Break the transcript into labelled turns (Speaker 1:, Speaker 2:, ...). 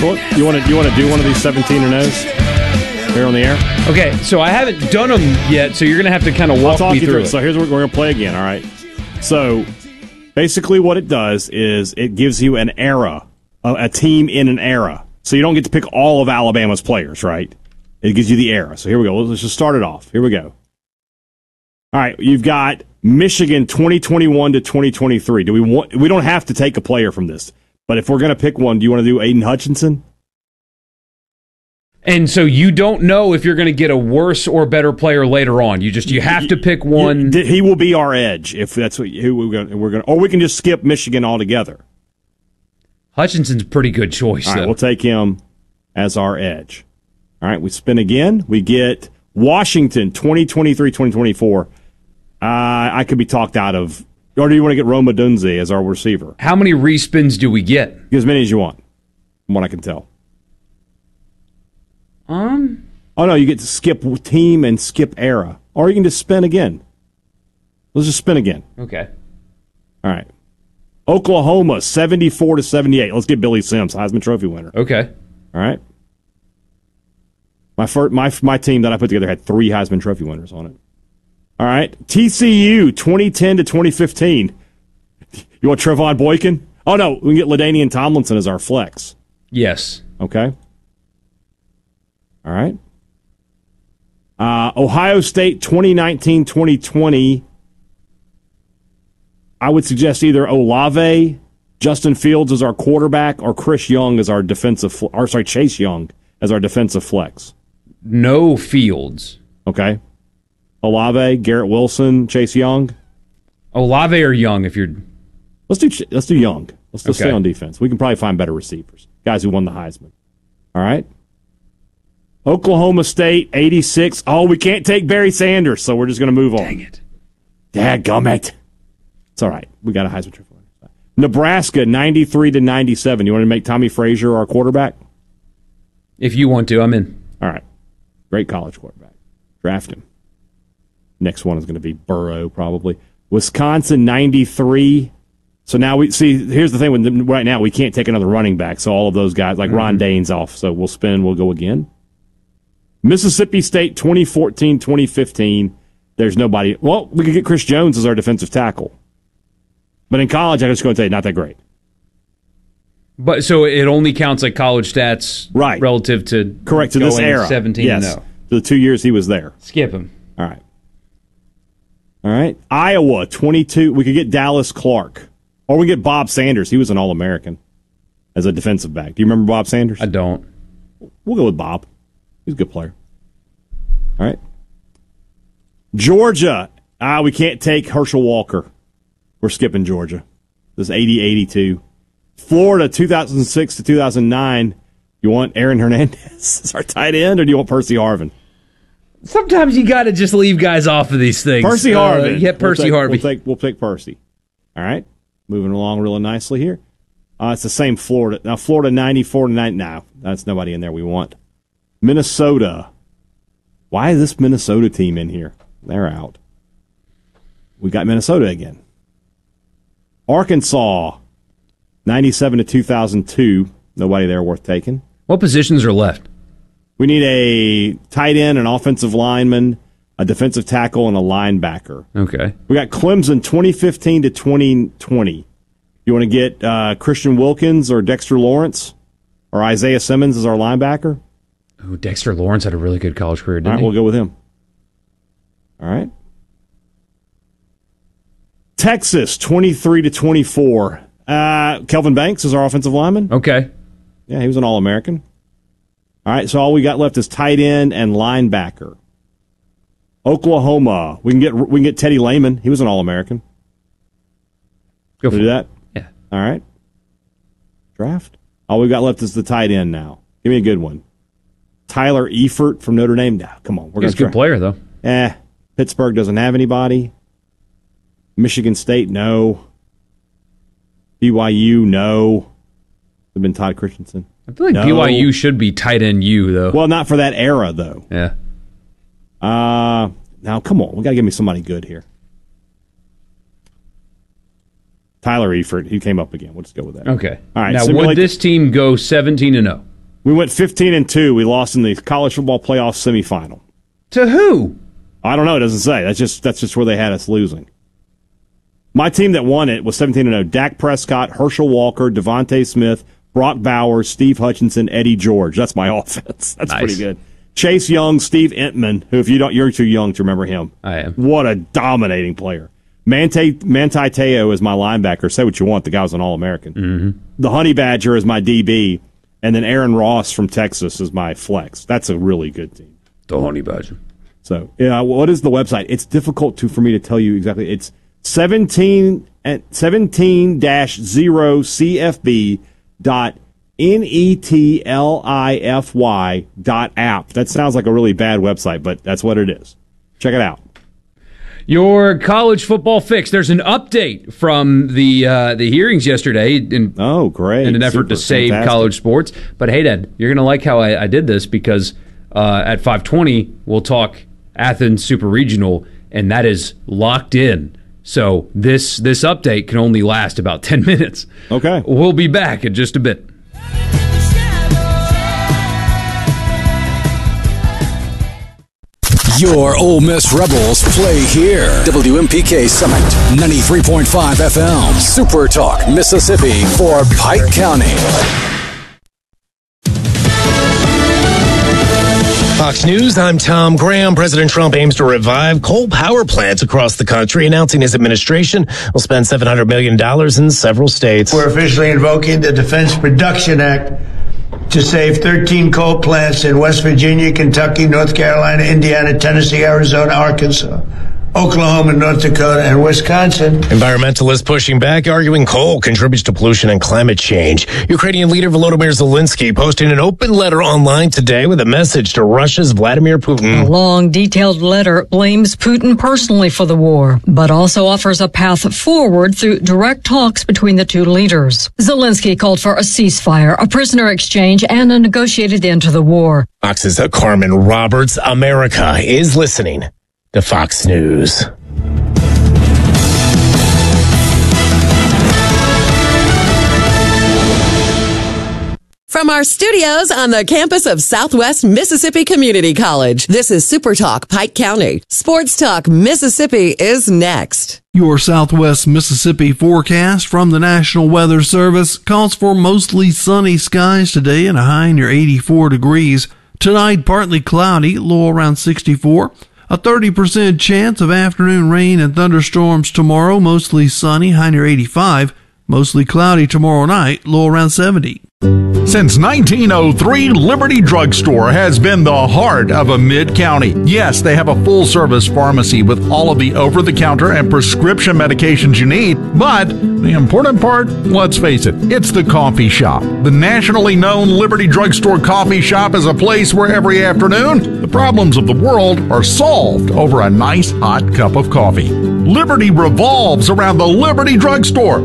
Speaker 1: So you want to do one of these 17 or no's here on the air?
Speaker 2: Okay, so I haven't done them yet, so you're going to have to kind of walk me through it.
Speaker 1: So here's what we're going to play again, all right? So basically what it does is it gives you an era, a team in an era. So you don't get to pick all of Alabama's players, right? It gives you the era. So here we go. Let's just start it off. Here we go. All right, you've got Michigan 2021 to 2023. We don't have to take a player from this, but if we're going to pick one, do you want to do Aiden Hutchinson?
Speaker 2: And so you don't know if you're going to get a worse or better player later on. You have to pick one.
Speaker 1: He will be our edge if that's who we're going to, or we can just skip Michigan altogether.
Speaker 2: Hutchinson's a pretty good choice.
Speaker 1: All right, we'll take him as our edge. All right, we spin again. We get Washington 2023-2024. I could be talked out of. Or do you want to get Rome Odunze as our receiver?
Speaker 2: How many respins do we get?
Speaker 1: Get as many as you want, from what I can tell. Oh, no, you get to skip team and skip era. Or you can just spin again. Let's just spin again.
Speaker 2: Okay.
Speaker 1: All right. Oklahoma, 74 to 78. Let's get Billy Sims, Heisman Trophy winner.
Speaker 2: Okay.
Speaker 1: All right. My team that I put together had 3 Heisman Trophy winners on it. All right. TCU, 2010 to 2015. You want Trevon Boykin? Oh, no. We can get LaDainian Tomlinson as our flex.
Speaker 2: Yes.
Speaker 1: Okay. All right. Ohio State, 2019-2020. I would suggest either Olave, Justin Fields as our quarterback, or Chase Young as our defensive flex.
Speaker 2: No Fields.
Speaker 1: Okay. Olave, Garrett Wilson, Chase Young.
Speaker 2: Olave or Young if you're...
Speaker 1: Let's do Young. Let's stay on defense. We can probably find better receivers. Guys who won the Heisman. All right. Oklahoma State, 86. Oh, we can't take Barry Sanders, so we're just going to move on.
Speaker 2: Dang it.
Speaker 1: Dadgummit. It's all right. We got a Heisman Trophy winner. Nebraska, 93 to 97. You want to make Tommy Frazier our quarterback?
Speaker 2: If you want to, I'm in.
Speaker 1: All right. Great college quarterback. Draft him. Next one is going to be Burrow, probably. Wisconsin, 93. So now here's the thing. Right now, we can't take another running back. So all of those guys, like Ron Dane's off. So we'll go again. Mississippi State, 2014, 2015. There's nobody. Well, we could get Chris Jones as our defensive tackle. But in college, I'm just going to tell you, not that great.
Speaker 2: But so it only counts like college stats,
Speaker 1: right?
Speaker 2: Relative to
Speaker 1: correct to this era,
Speaker 2: 17.
Speaker 1: Yes,
Speaker 2: no.
Speaker 1: To the 2 years he was there.
Speaker 2: Skip him.
Speaker 1: All right. Iowa 22. We could get Dallas Clark, or we get Bob Sanders. He was an All-American as a defensive back. Do you remember Bob Sanders?
Speaker 2: I don't.
Speaker 1: We'll go with Bob. He's a good player. All right. Georgia. We can't take Herschel Walker. We're skipping Georgia. This is 80-82. Florida, 2006 to 2009. You want Aaron Hernandez as our tight end, or do you want Percy Harvin?
Speaker 2: Sometimes you got to just leave guys off of these things.
Speaker 1: Percy Harvin.
Speaker 2: Percy Harvin.
Speaker 1: We'll take Percy. All right. Moving along really nicely here. It's the same Florida. Now, Florida, 94 to 90. No, that's nobody in there we want. Minnesota. Why is this Minnesota team in here? They're out. We got Minnesota again. Arkansas, 97 to 2002. Nobody there worth taking.
Speaker 2: What positions are left?
Speaker 1: We need a tight end, an offensive lineman, a defensive tackle, and a linebacker.
Speaker 2: Okay.
Speaker 1: We got Clemson 2015 to 2020. You want to get Christian Wilkins or Dexter Lawrence or Isaiah Simmons as our linebacker?
Speaker 2: Oh, Dexter Lawrence had a really good college career, didn't he?
Speaker 1: We'll go with him. All right. Texas 23 to 24. Kelvin Banks is our offensive lineman.
Speaker 2: Okay.
Speaker 1: Yeah, he was an All-American. All right, so all we got left is tight end and linebacker. Oklahoma, we can get Teddy Lehman. He was an All-American.
Speaker 2: Go for
Speaker 1: do that.
Speaker 2: Yeah.
Speaker 1: All right. Draft. All we got left is the tight end now. Give me a good one. Tyler Eifert from Notre Dame. Nah, come on,
Speaker 2: He's a good player though.
Speaker 1: Pittsburgh doesn't have anybody. Michigan State, no. BYU, no. They've been Todd Christensen.
Speaker 2: I feel like BYU should be tight end U, though.
Speaker 1: Well, not for that era, though.
Speaker 2: Yeah.
Speaker 1: Now, come on. We got to give me somebody good here. Tyler Eifert, he came up again. We'll just go with that.
Speaker 2: Okay.
Speaker 1: All right.
Speaker 2: Now, would this team go 17-0?
Speaker 1: We went 15-2. We lost in the college football playoff semifinal.
Speaker 2: To who?
Speaker 1: I don't know. It doesn't say. That's just where they had us losing. My team that won it was 17-0. Dak Prescott, Herschel Walker, Devontae Smith, Brock Bowers, Steve Hutchinson, Eddie George. That's my offense. That's nice. Pretty good. Chase Young, Steve Entman, who if you're too young to remember him.
Speaker 2: I am.
Speaker 1: What a dominating player. Manti Te'o is my linebacker. Say what you want. The guy was an All-American.
Speaker 2: Mm-hmm.
Speaker 1: The Honey Badger is my DB. And then Aaron Ross from Texas is my flex. That's a really good team.
Speaker 2: The Honey Badger.
Speaker 1: So, what is the website? It's difficult for me to tell you exactly. It's 17-0cfb.netlify.app. That sounds like a really bad website, but that's what it is. Check it out.
Speaker 2: Your college football fix. There's an update from the hearings yesterday.
Speaker 1: Great.
Speaker 2: In an effort to save college sports. But hey, Dad, you're going to like how I did this because at 5:20 we'll talk Athens Super Regional, and that is locked in. So this update can only last about 10 minutes.
Speaker 1: Okay.
Speaker 2: We'll be back in just a bit.
Speaker 3: Your Ole Miss Rebels play here. WMPK Summit, 93.5 FM. Super Talk, Mississippi for Pike County.
Speaker 4: Fox News, I'm Tom Graham. President Trump aims to revive coal power plants across the country, announcing his administration will spend $700 million in several states.
Speaker 5: We're officially invoking the Defense Production Act to save 13 coal plants in West Virginia, Kentucky, North Carolina, Indiana, Tennessee, Arizona, Arkansas, Oklahoma, North Dakota, and Wisconsin.
Speaker 4: Environmentalists pushing back, arguing coal contributes to pollution and climate change. Ukrainian leader Volodymyr Zelensky posting an open letter online today with a message to Russia's Vladimir Putin.
Speaker 6: A long, detailed letter blames Putin personally for the war, but also offers a path forward through direct talks between the two leaders. Zelensky called for a ceasefire, a prisoner exchange, and a negotiated end to the war.
Speaker 4: Fox's Carmen Roberts. America is listening to Fox News.
Speaker 7: From our studios on the campus of Southwest Mississippi Community College, this is Super Talk Pike County. Sports Talk Mississippi is next.
Speaker 8: Your Southwest Mississippi forecast from the National Weather Service calls for mostly sunny skies today and a high near 84 degrees. Tonight, partly cloudy, low around 64. A 30% chance of afternoon rain and thunderstorms tomorrow, mostly sunny, high near 85. Mostly cloudy tomorrow night, low around 70.
Speaker 9: Since 1903, Liberty Drugstore has been the heart of a mid-county. Yes, they have a full-service pharmacy with all of the over-the-counter and prescription medications you need. But the important part, let's face it, it's the coffee shop. The nationally known Liberty Drugstore coffee shop is a place where every afternoon, the problems of the world are solved over a nice hot cup of coffee. Liberty revolves around the Liberty Drugstore.